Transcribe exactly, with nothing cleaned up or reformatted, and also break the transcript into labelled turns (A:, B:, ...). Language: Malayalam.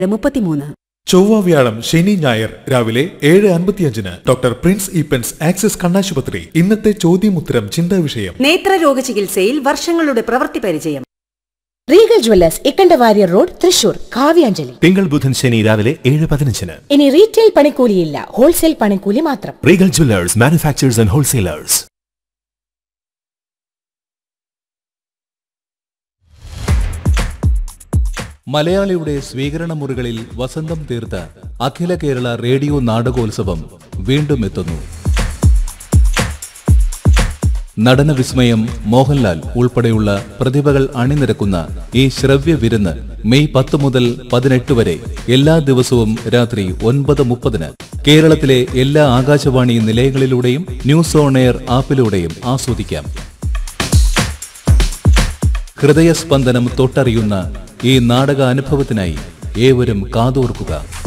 A: മുപ്പത്തിമൂന്ന്.
B: ചൊവ്വ വ്യാഴം ശനി ഞായർ രാവിലെ ഏഴ് അൻപത്തിയഞ്ചിന് ഡോക്ടർ പ്രിൻസ് ഈപ്പൻസ് ആക്സിസ് കണ്ണാശുപത്രി. ഇന്നത്തെ ചോദ്യമുത്തരം ചിന്താ വിഷയം.
A: നേത്രരോഗ ചികിത്സയിൽ വർഷങ്ങളുടെ പ്രവൃത്തി പരിചയം.
C: Regal Jewellers Ikkanda Warrier road Thrissur. Kavyanjali
D: തിങ്കൾ ബുധൻ ശനി രാവിലെ ഏഴ് പതിനഞ്ചിന്.
C: ഇനി റീറ്റെയിൽ പണിക്കൂലിയില്ല, ഹോൾസെയിൽ പണിക്കൂലി മാത്രം.
D: Regal Jewellers manufacturers and wholesalers.
E: മലയാളിയുടെ സ്വീകരണ മുറികളിൽ വസന്തം തീർത്ത അഖില കേരള റേഡിയോ നാടകോത്സവം വീണ്ടും എത്തുന്നു. നടന വിസ്മയം മോഹൻലാൽ ഉൾപ്പെടെയുള്ള പ്രതിഭകൾ അണിനിരക്കുന്ന ഈ ശ്രവ്യ വിരുന്ന് മെയ് പത്ത് മുതൽ പതിനെട്ട് വരെ എല്ലാ ദിവസവും രാത്രി ഒൻപത് മുപ്പതിന് കേരളത്തിലെ എല്ലാ ആകാശവാണി നിലയങ്ങളിലൂടെയും ന്യൂസ് ഓൺ എയർ ആപ്പിലൂടെയും ആസ്വദിക്കാം. ഹൃദയസ്പന്ദനം തൊട്ടറിയുന്ന ഈ നാടക അനുഭവത്തിനായി ഏവരും കാതോർക്കുക.